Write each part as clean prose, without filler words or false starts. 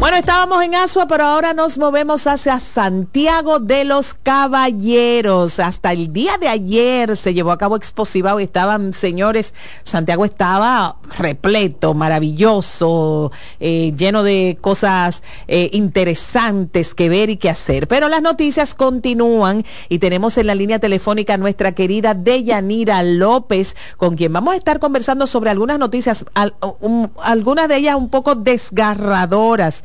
Bueno, estábamos en Asua, pero ahora nos movemos hacia Santiago de los Caballeros. Hasta el día de ayer se llevó a cabo Exposivao y estaban, señores, Santiago estaba repleto, maravilloso, lleno de cosas interesantes que ver y que hacer. Pero las noticias continúan y tenemos en la línea telefónica a nuestra querida Deyanira López, con quien vamos a estar conversando sobre algunas noticias, algunas de ellas un poco desgarradoras.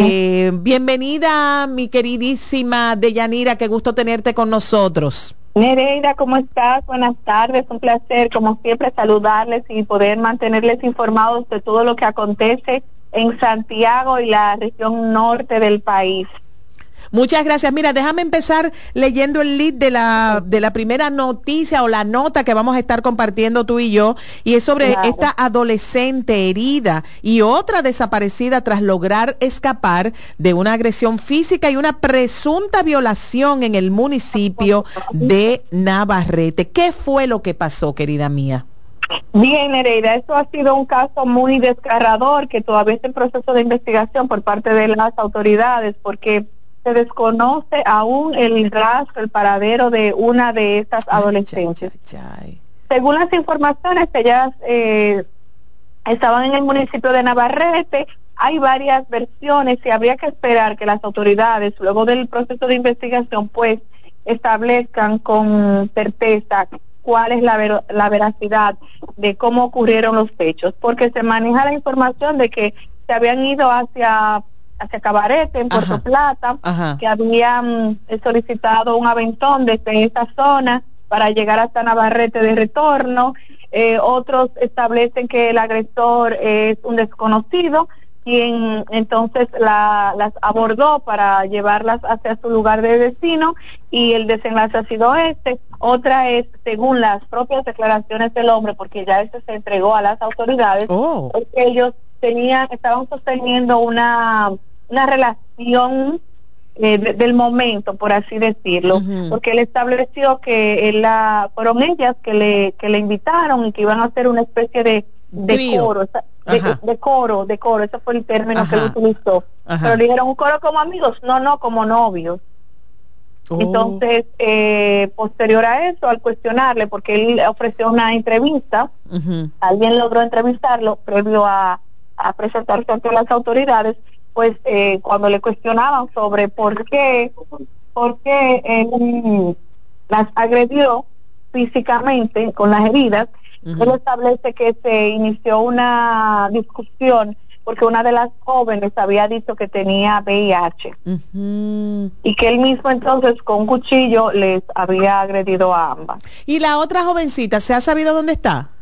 Bienvenida, mi queridísima Deyanira, qué gusto tenerte con nosotros. Nereida, ¿cómo estás? Buenas tardes, un placer como siempre saludarles y poder mantenerles informados de todo lo que acontece en Santiago y la región norte del país. Muchas gracias. Mira, déjame empezar leyendo el lead de la primera noticia o la nota que vamos a estar compartiendo tú y yo, y es sobre esta adolescente herida y otra desaparecida tras lograr escapar de una agresión física y una presunta violación en el municipio de Navarrete. ¿Qué fue lo que pasó, querida mía? Bien, Nereida, eso ha sido un caso muy desgarrador que todavía está en proceso de investigación por parte de las autoridades, porque se desconoce aún el rastro, el paradero de una de estas adolescentes. Según las informaciones, ellas estaban en el municipio de Navarrete. Hay varias versiones y habría que esperar que las autoridades, luego del proceso de investigación, pues establezcan con certeza cuál es la veracidad de cómo ocurrieron los hechos, porque se maneja la información de que se habían ido hacia Cabarete, en Puerto Plata, que habían solicitado un aventón desde esa zona para llegar hasta Navarrete de retorno. Otros establecen que el agresor es un desconocido, quien entonces las abordó para llevarlas hacia su lugar de destino, y el desenlace ha sido este. Otra es, según las propias declaraciones del hombre, porque ya se entregó a las autoridades, porque ellos estaban sosteniendo una relación del momento, por así decirlo, porque él estableció que fueron ellas que le invitaron y que iban a hacer una especie de coro, de coro, ese fue el término que él utilizó. Pero le dijeron, ¿un coro como amigos? No, como novios. Entonces, posterior a eso, al cuestionarle, porque él ofreció una entrevista, alguien logró entrevistarlo previo a presentarse ante las autoridades, pues cuando le cuestionaban sobre por qué él las agredió físicamente con las heridas, él establece que se inició una discusión porque una de las jóvenes había dicho que tenía VIH y que él mismo entonces con un cuchillo les había agredido a ambas. ¿Y la otra jovencita, se ha sabido dónde está?